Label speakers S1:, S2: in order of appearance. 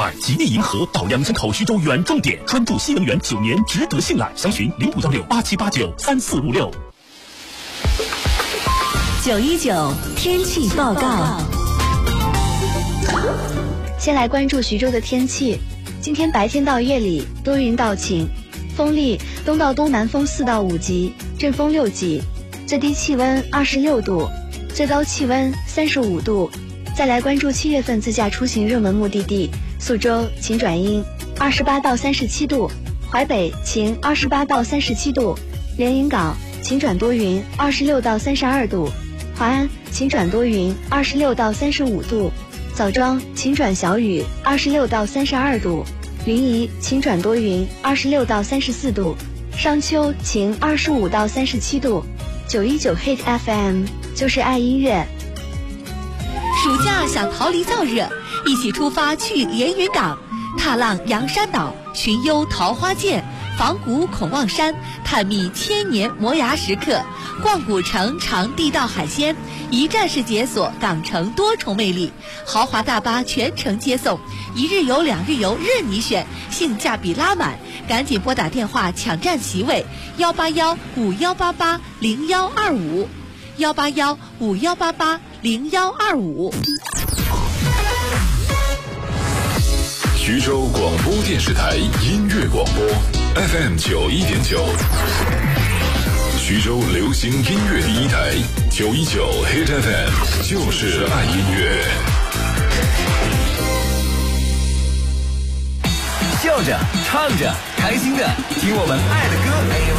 S1: 2吉利银河到2口徐州远重点，专注新能源9年，值得信赖。详询051687893456。
S2: 919天气报告。
S3: 先来关注徐州的天气。今天白天到夜里多云到晴，风力东到东南风4到5级，阵风6级，最低气温26度，最高气温35度。再来关注7月份自驾出行热门目的地：宿州晴转阴，28到37度；淮北晴，28到37度；连云港晴转多云，26到32度；华安晴转多云，26到35度；枣庄晴转小雨，26到32度；临沂晴转多云，26到34度；商丘晴25到37度。919 Hit FM 就是爱音乐。
S2: 暑假想逃离燥热，一起出发去连云港，踏浪洋山岛，寻幽桃花涧，访古孔望山，探秘千年磨牙时刻，逛古城尝地道海鲜，一站式解锁港城多重魅力，豪华大巴全程接送，1日游2日游任你选，性价比拉满，赶紧拨打电话抢占席位18151880125。18151880125。
S4: 徐州广播电视台音乐广播 FM91.9，徐州流行音乐第一台919 Hit FM 就是爱音乐。
S5: 笑着唱着开心的听我们爱的歌。